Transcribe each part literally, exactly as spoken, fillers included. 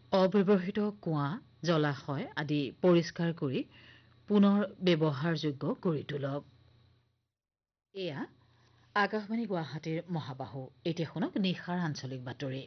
অব্যৱহৃত কুঁৱা জলাশয় আদি পৰিষ্কাৰ কৰি পুনৰ ব্যৱহাৰযোগ্য কৰি তোলক। এয়া আকাশবাণী গুৱাহাটীৰ মহাবাহু। এতিয়া শুনক নিশাৰ আঞ্চলিক বাতৰি।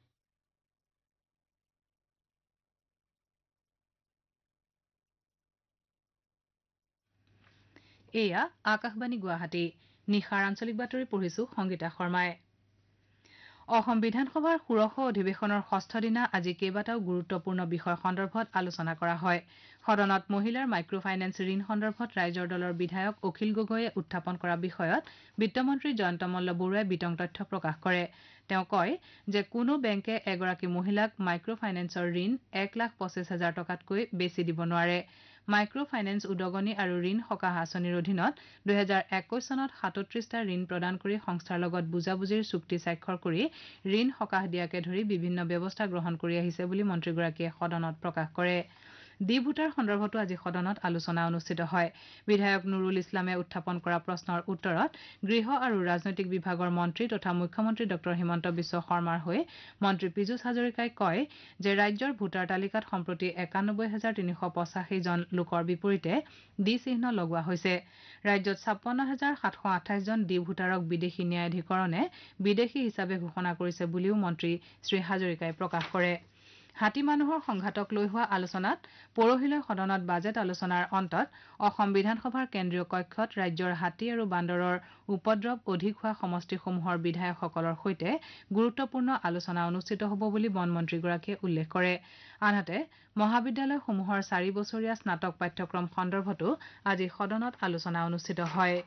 এয়া আকাশবাণী গুৱাহাটী। নিশাৰ আঞ্চলিক বাতৰি পঢ়িছো সংগীতা শৰ্মাই। অসম বিধানসভাৰ ষোড়শ অধিৱেশনৰ ষষ্ঠ দিনা আজি কেইবাটাও গুৰুত্বপূৰ্ণ বিষয় সন্দৰ্ভত আলোচনা কৰা হয়। সদনত মহিলাৰ মাইক্ৰ ফাইনেন্স ঋণ সন্দৰ্ভত ৰাইজৰ দলৰ বিধায়ক অখিল গগৈয়ে উত্থাপন কৰা বিষয়ত বিত্তমন্ত্ৰী জয়ন্ত মল্ল বৰুৱাই বিতং তথ্য প্ৰকাশ কৰে। তেওঁ কয় যে কোনো বেংকে এগৰাকী মহিলাক মাইক্ৰ ফাইনেন্সৰ ঋণ এক লাখ পঁচিছ হাজাৰ টকাতকৈ বেছি দিব নোৱাৰে। মাইক্ৰ ফাইনেন্স উদগনি আৰু ঋণ সকাহ আঁচনিৰ অধীনত দুহেজাৰ একৈশ চনত সাতত্ৰিশটা ঋণ প্ৰদান কৰি সংস্থাৰ লগত বুজাবুজিৰ চুক্তি স্বাক্ষৰ কৰি ঋণ সকাহ দিয়াকে ধৰি বিভিন্ন ব্যৱস্থা গ্ৰহণ কৰি আহিছে বুলি মন্ত্ৰীগৰাকীয়ে সদনত প্ৰকাশ কৰে। ডি ভোটাৰ সন্দৰ্ভতো আজি সদনত আলোচনা অনুষ্ঠিত হয়। বিধায়ক নুৰুল ইছলামে উত্থাপন কৰা প্ৰশ্নৰ উত্তৰত গৃহ আৰু ৰাজনৈতিক বিভাগৰ মন্ত্ৰী তথা মুখ্যমন্ত্ৰী ডঃ হিমন্ত বিশ্ব শৰ্মাৰ হৈ মন্ত্ৰী পীযুষ হাজৰিকাই কয় যে ৰাজ্যৰ ভোটাৰ তালিকাত সম্প্ৰতি একানব্বৈ হাজাৰ তিনিশ পঁচাশী জন লোকৰ বিপৰীতে ডি চিহ্ন লগোৱা হৈছে। ৰাজ্যত ছাপন্ন হাজাৰ সাতশ আঠাইছ জন ডি ভোটাৰক বিদেশী ন্যায়াধিকৰণে বিদেশী হিচাপে ঘোষণা কৰিছে বুলিও মন্ত্ৰী শ্ৰী হাজৰিকাই প্ৰকাশ কৰে। হাতী মানুহৰ সংঘাতক লৈ হোৱা আলোচনাত পৰহিলৈ সদনত বাজেট আলোচনাৰ অন্তত অসম বিধানসভাৰ কেন্দ্ৰীয় কক্ষত ৰাজ্যৰ হাতী আৰু বান্দৰৰ উপদ্ৰৱ অধিক হোৱা সমষ্টিসমূহৰ বিধায়কসকলৰ সৈতে গুৰুত্বপূৰ্ণ আলোচনা অনুষ্ঠিত হ'ব বুলি বনমন্ত্ৰীগৰাকীয়ে উল্লেখ কৰে। আনহাতে মহাবিদ্যালয়সমূহৰ চাৰি বছৰীয়া স্নাতক পাঠ্যক্ৰম সন্দৰ্ভতো আজি সদনত আলোচনা অনুষ্ঠিত হয়।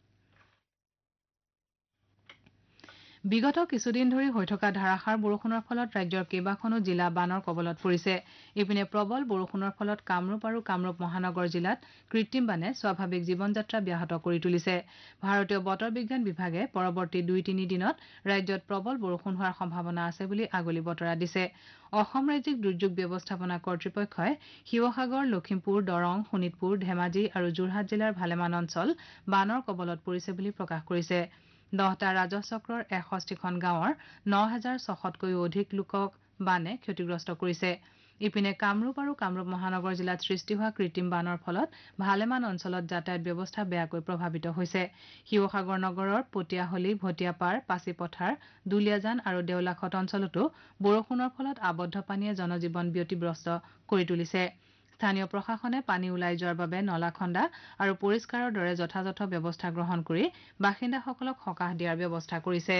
বিগত কিছুদিন ধৰি হৈ থকা ধাৰাসাৰ বৰষুণৰ ফলত ৰাজ্যৰ কেইবাখনো জিলা বানৰ কবলত পৰিছে। ইপিনে প্ৰবল বৰষুণৰ ফলত কামৰূপ আৰু কামৰূপ মহানগৰ জিলাত কৃত্ৰিম বানে স্বাভাৱিক জীৱন যাত্ৰা ব্যাহত কৰি তুলিছে। ভাৰতীয় বতৰ বিজ্ঞান বিভাগে পৰৱৰ্তী দুই তিনি দিনত ৰাজ্যত প্ৰবল বৰষুণ হোৱাৰ সম্ভাৱনা আছে বুলি আগলি বতৰা দিছে। অসম ৰাজ্যিক দুৰ্যোগ ব্যৱস্থাপনা কৰ্তৃপক্ষই শিৱসাগৰ, লখিমপুৰ, দৰং, শোণিতপুৰ, ধেমাজি আৰু যোৰহাট জিলাৰ ভালেমান অঞ্চল বানৰ কবলত পৰিছে বুলি প্ৰকাশ কৰিছে। দহটা ৰাজহ চক্ৰৰ এষষ্ঠিখন গাঁৱৰ ন হাজাৰ ছশতকৈও অধিক লোকক বানে ক্ষতিগ্ৰস্ত কৰিছে। ইপিনে কামৰূপ আৰু কামৰূপ মহানগৰ জিলাত সৃষ্টি হোৱা কৃত্ৰিম বানৰ ফলত ভালেমান অঞ্চলত যাতায়াত ব্যৱস্থা বেয়াকৈ প্ৰভাৱিত হৈছে। শিৱসাগৰ নগৰৰ পটীয়াহলী, ভটিয়াপাৰ, পাছিপথাৰ, দুলীয়াজান আৰু দেউলাখট অঞ্চলতো বৰষুণৰ ফলত আবদ্ধ পানীয়ে জনজীৱন ব্যতিব্যস্ত কৰি তুলিছে। স্থানীয় প্ৰশাসনে পানী ওলাই যোৱাৰ বাবে নলা খন্দা আৰু পৰিষ্কাৰৰ দৰে যথাযথ ব্যৱস্থা গ্ৰহণ কৰি বাসিন্দাসকলক সকাহ দিয়াৰ ব্যৱস্থা কৰিছে।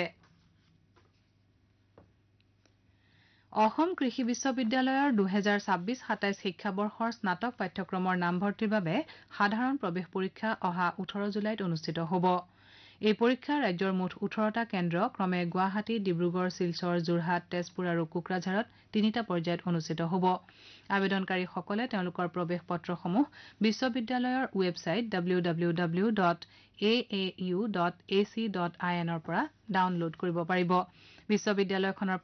অসম কৃষি বিশ্ববিদ্যালয়ৰ দুহেজাৰ ছাব্বিছ সাতাইছ শিক্ষাবৰ্ষৰ স্নাতক পাঠ্যক্ৰমৰ নামভৰ্তিৰ বাবে সাধাৰণ প্ৰৱেশ পৰীক্ষা অহা ওঠৰ জুলাইত অনুষ্ঠিত হ'ব। এই পৰীক্ষা ৰাজ্যৰ মুঠ ওঠৰটা কেন্দ্ৰ ক্ৰমে গুৱাহাটী, ডিব্ৰুগড়, শিলচৰ, যোৰহাট, তেজপুৰ আৰু কোকৰাঝাৰত তিনিটা পৰ্যায়ত অনুষ্ঠিত হ'ব। আবেদনকাৰীসকলে তেওঁলোকৰ প্ৰৱেশ পত্ৰসমূহ বিশ্ববিদ্যালয়ৰ website W W W dot A A U dot A C dot আই এনৰ পৰা ডাউনলোড কৰিব পাৰিব। বিশ্ববিদ্যালয়খনৰ